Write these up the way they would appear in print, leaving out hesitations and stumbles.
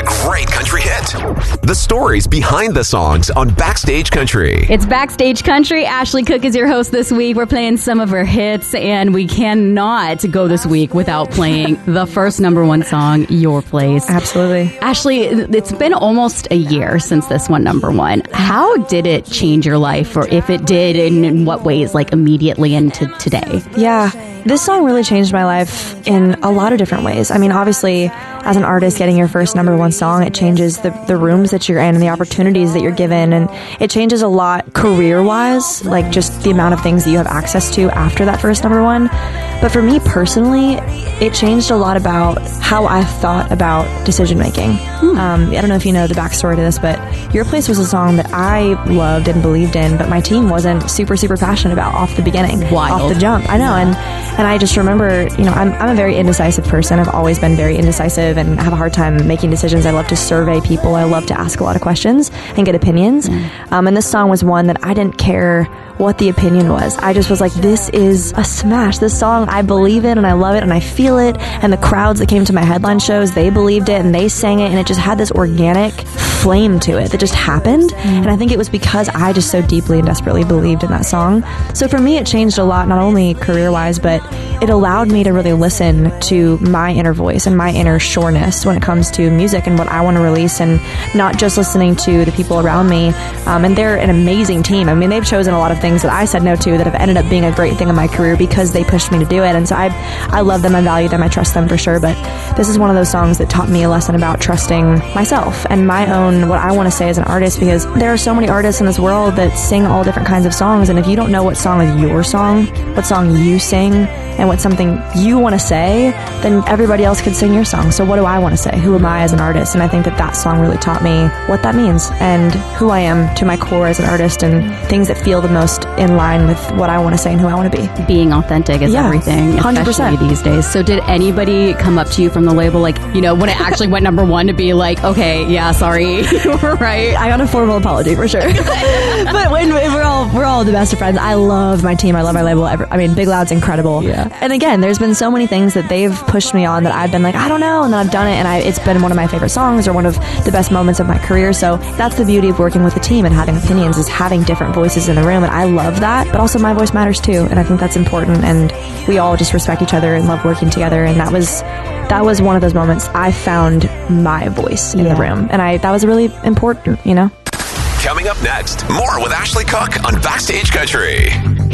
great country hit. The stories behind the songs on Backstage Country. It's Backstage Country. Ashley Cook is your host this week. We're playing some of her hits, and we cannot go this week without playing the first number one song, Your Place. Absolutely. Ashley, it's been almost a year since this went number one. How did it change your life, or if it did, and in what ways, like immediately into today? Yeah. This song really changed my life in a lot of different ways. I mean, obviously, as an artist, getting your first number one song, it changes the rooms that you're in and the opportunities that you're given. And it changes a lot career-wise, like just the amount of things that you have access to after that first number one. But for me personally, it changed a lot about how I thought about decision-making. I don't know if you know the backstory to this, but Your Place was a song that I loved and believed in, but my team wasn't super passionate about off the beginning. Wild. Off the jump. I know. And I just remember, I'm a very indecisive person. I've always been very indecisive and have a hard time making decisions. I love to survey people. I love to ask a lot of questions and get opinions. And this song was one that I didn't care what the opinion was. I just was like, this is a smash. This song, I believe it and I love it and I feel it. And the crowds that came to my headline shows, they believed it and they sang it, and it just had this organic flame to it that just happened. And I think it was because I just so deeply and desperately believed in that song. So for me, it changed a lot, not only career-wise, but it allowed me to really listen to my inner voice and my inner sureness when it comes to music and what I want to release, and not just listening to the people around me. And they're an amazing team. I mean, they've chosen a lot of things that I said no to that have ended up being a great thing in my career because they pushed me to do it. And so I love them, I value them, I trust them for sure. But this is one of those songs that taught me a lesson about trusting myself and my own, what I want to say as an artist, because there are so many artists in this world that sing all different kinds of songs. And if you don't know what song is your song, what song you sing, and what something you want to say, then everybody else could sing your song. So what do I want to say? Who am I as an artist? And I think that song really taught me what that means and who I am to my core as an artist, and things that feel the most in line with what I want to say and who I want to be. Being authentic is everything, 100%. especially these days. So did anybody come up to you from the label, like, when it actually went number one, to be like, okay, yeah, sorry, right? I got a formal apology for sure. But when we're all the best of friends. I love my team. I love my label. I mean, Big Loud's incredible. Yeah. And again, there's been so many things that they've pushed me on that I've been like, I don't know, and then I've done it, and it's been one of my favorite songs or one of the best moments of my career. So that's the beauty of working with a team and having opinions, is having different voices in the room, and I love that. But also my voice matters too, and I think that's important, and we all just respect each other and love working together. And that was one of those moments I found my voice in the room, and that was really important, Coming up next, more with Ashley Cook on Backstage Country.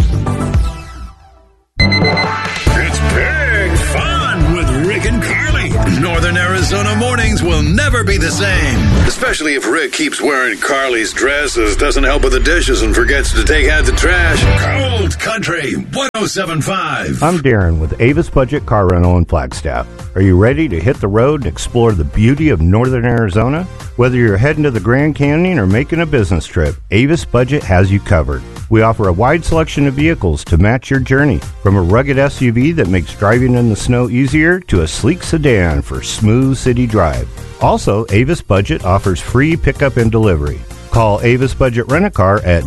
It's big fun with Rick and Carly. Northern Arizona mornings will never be the same. Especially if Rick keeps wearing Carly's dresses, doesn't help with the dishes, and forgets to take out the trash. Cold Country 107.5. I'm Darren with Avis Budget Car Rental in Flagstaff. Are you ready to hit the road and explore the beauty of Northern Arizona? Whether you're heading to the Grand Canyon or making a business trip, Avis Budget has you covered. We offer a wide selection of vehicles to match your journey, from a rugged SUV that makes driving in the snow easier to a sleek sedan for smooth city drive. Also, Avis Budget offers free pickup and delivery. Call Avis Budget Rent-A-Car at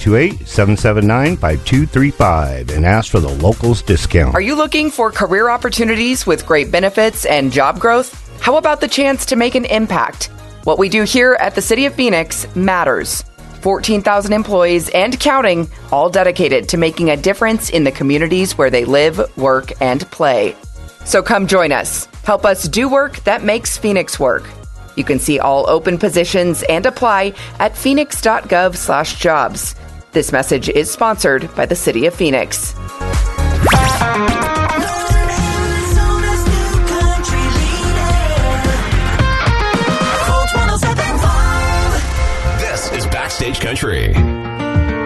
928-779-5235 and ask for the locals discount. Are you looking for career opportunities with great benefits and job growth? How about the chance to make an impact? What we do here at the City of Phoenix matters. 14,000 employees and counting, all dedicated to making a difference in the communities where they live, work, and play. So come join us. Help us do work that makes Phoenix work. You can see all open positions and apply at phoenix.gov/jobs. This message is sponsored by the City of Phoenix. This is Backstage Country.